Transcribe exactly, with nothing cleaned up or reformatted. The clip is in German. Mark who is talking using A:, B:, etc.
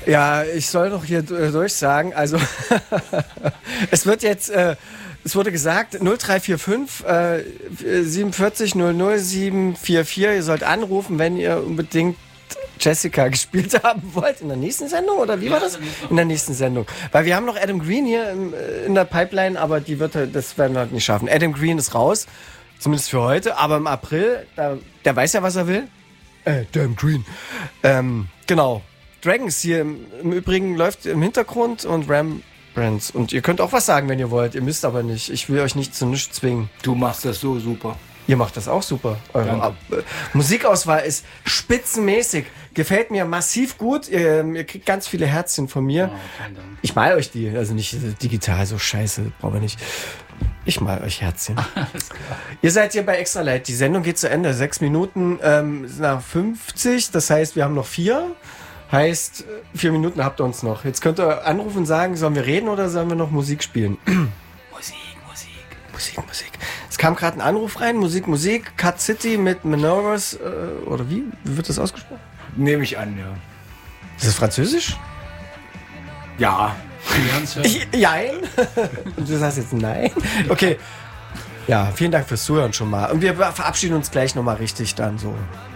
A: Ja, ich soll doch hier durchsagen. Also, es wird jetzt, äh, es wurde gesagt, null drei vier fünf äh, siebenundvierzig null null sieben vier vier. Ihr sollt anrufen, wenn ihr unbedingt Jessica gespielt haben wollt. In der nächsten Sendung? Oder wie war das? In der nächsten Sendung. Weil wir haben noch Adam Green hier im, in der Pipeline, aber die wird, das werden wir halt nicht schaffen. Adam Green ist raus. Zumindest für heute. Aber im April, da, der weiß ja, was er will. Äh, Adam Green. Ähm, genau. Dragons hier im, im Übrigen läuft im Hintergrund und Ram Brands. Und ihr könnt auch was sagen, wenn ihr wollt. Ihr müsst aber nicht. Ich will euch nicht zu nichts zwingen.
B: Du machst das so super.
A: Ihr macht das auch super. Eure Ab- äh, Musikauswahl ist spitzenmäßig. Gefällt mir massiv gut. Ihr, ihr kriegt ganz viele Herzchen von mir.
B: Oh, vielen Dank.
A: Ich mal euch die. Also nicht digital, so scheiße. Brauchen wir nicht. Ich mal euch Herzchen.
B: Alles klar.
A: Ihr seid hier bei Extra Light. Die Sendung geht zu Ende. Sechs Minuten ähm, nach fünfzig. Das heißt, wir haben noch vier. Heißt, vier Minuten habt ihr uns noch. Jetzt könnt ihr anrufen und sagen, sollen wir reden oder sollen wir noch Musik spielen?
B: Musik, Musik.
A: Musik, Musik. Es kam gerade ein Anruf rein. Musik, Musik. Cut City mit Menoras. Äh, oder wie? Wie wird das ausgesprochen?
B: Nehme ich an, ja.
A: Ist das Französisch?
B: Ja.
A: Ich, jein. Und du sagst jetzt nein? Okay. Ja, vielen Dank fürs Zuhören schon mal. Und wir verabschieden uns gleich nochmal richtig dann so.